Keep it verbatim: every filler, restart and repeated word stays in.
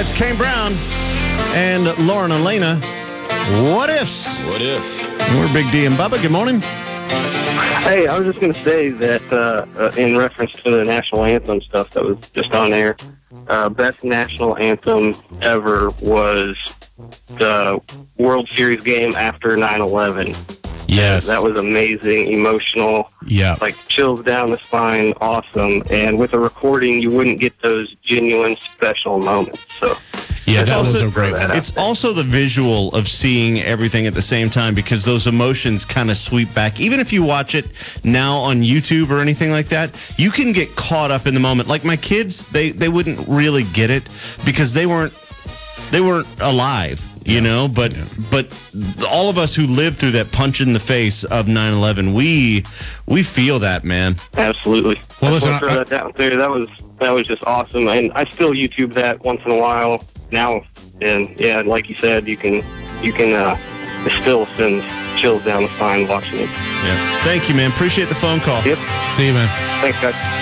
it's Kane Brown and Lauren Elena. What ifs? What if? We're Big D and Bubba. Good morning. Hey, I was just going to say that uh, uh, in reference to the national anthem stuff that was just on air, uh, best national anthem ever was the World Series game after nine eleven. Yes. That was amazing, emotional, Yeah. like chills down the spine, awesome. And with a recording, you wouldn't get those genuine special moments. So Yeah, It's that also- was a great one. It's also the visual of seeing everything at the same time because those emotions kind of sweep back. Even if you watch it now on YouTube or anything like that, you can get caught up in the moment. Like my kids, they, they wouldn't really get it because they weren't they weren't alive, you know. But but all of us who lived through that punch in the face of nine eleven, we we feel that, man. absolutely. Well, I listen, just want to I- throw that down there. That was that was just awesome, and I still YouTube that once in a while now. And yeah, like you said, you can you can uh, it still sends chills down the spine watching it. Yeah. Thank you, man. Appreciate the phone call. Yep. See you, man. Thanks, guys.